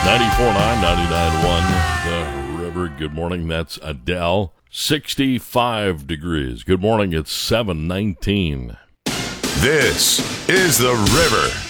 The River. Good morning. That's Adele. 65 degrees. Good morning. It's 7:19. This is The River.